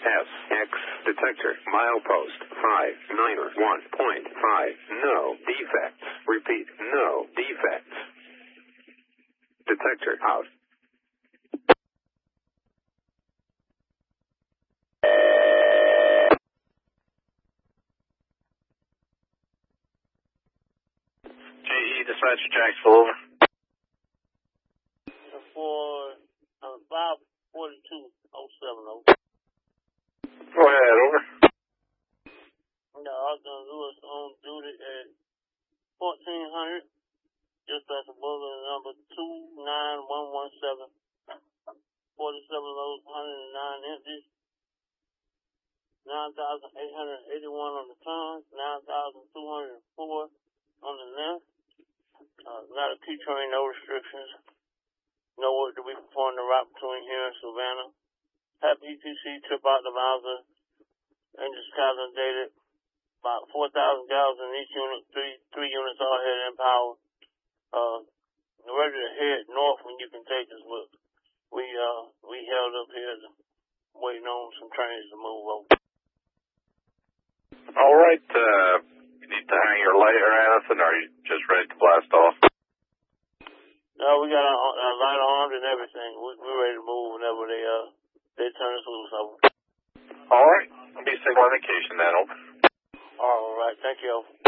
SX detector milepost 591.5. No defects. Repeat, no defects. Detector out. JE dispatcher Jacksonville, over. For 542-070. Go ahead, over. No, Ogden Lewis on duty at 1400, just at the bullet number 29117. 47 loads, 109 empties. 9,881 on the tons, 9,204 on the length. Not a T-train, no restrictions. No work to be performed the route between here and Savannah. Have ETC trip out to Mauser. Engines consolidated. About 4,000 gallons in each unit. Three units all headed in power. Ready to head north when you can take us, but we held up here waiting on some trains to move over. All right, you need to hang your light or anything, or are you just ready to blast off? No, we got our light armed and everything. We're ready to move whenever they turn us loose over. All right, I'll be signal indication then, over. All right, thank you.